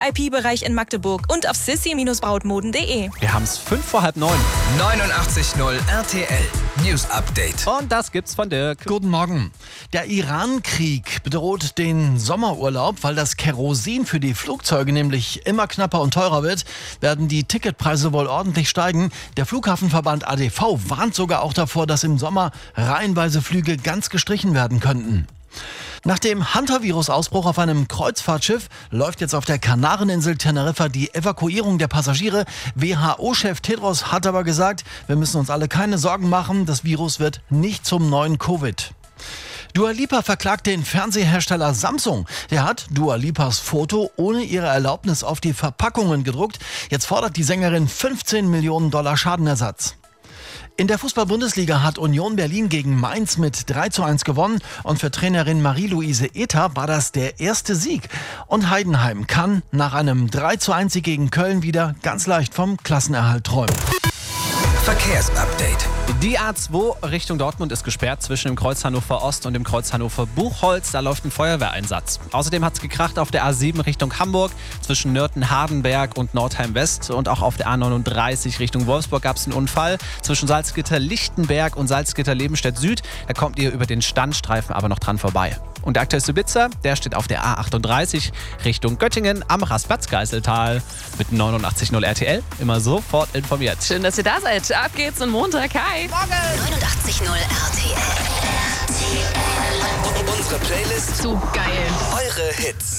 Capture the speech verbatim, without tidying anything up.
I P-Bereich in Magdeburg und auf sissi brautmoden punkt de. Wir haben es fünf vor halb neun. neunundachtzig Komma null R T L News Update. Und das gibt's von Dirk. Guten Morgen. Der Iran-Krieg bedroht den Sommerurlaub. Weil das Kerosin für die Flugzeuge nämlich immer knapper und teurer wird, werden die Ticketpreise wohl ordentlich steigen. Der Flughafenverband A D V warnt sogar auch davor, dass im Sommer reihenweise Flüge ganz gestrichen werden könnten. Nach dem Hunter-Virus-Ausbruch auf einem Kreuzfahrtschiff läuft jetzt auf der Kanareninsel Teneriffa die Evakuierung der Passagiere. W H O-Chef Tedros hat aber gesagt, wir müssen uns alle keine Sorgen machen, das Virus wird nicht zum neuen Covid. Dua Lipa verklagt den Fernsehersteller Samsung. Der hat Dua Lipas Foto ohne ihre Erlaubnis auf die Verpackungen gedruckt. Jetzt fordert die Sängerin fünfzehn Millionen Dollar Schadenersatz. In der Fußball-Bundesliga hat Union Berlin gegen Mainz mit drei zu eins gewonnen und für Trainerin Marie-Louise Ether war das der erste Sieg. Und Heidenheim kann nach einem drei zu eins Sieg gegen Köln wieder ganz leicht vom Klassenerhalt träumen. Verkehrsupdate. Die A zwei Richtung Dortmund ist gesperrt zwischen dem Kreuz Hannover Ost und dem Kreuz Hannover Buchholz. Da läuft ein Feuerwehreinsatz. Außerdem hat es gekracht auf der A sieben Richtung Hamburg zwischen Nörten-Hardenberg und Nordheim West. Und auch auf der A neununddreißig Richtung Wolfsburg gab es einen Unfall zwischen Salzgitter-Lichtenberg und Salzgitter-Lebenstedt Süd. Da kommt ihr über den Standstreifen aber noch dran vorbei. Und der aktuellste Blitzer, der steht auf der A achtunddreißig Richtung Göttingen am Rastplatz-Geißeltal. Mit neunundachtzig Komma null R T L immer sofort informiert. Schön, dass ihr da seid. Ab geht's und Montag. Hi. neunundachtzig Komma null R T L. Unsere Playlist. So geil. Eure Hits.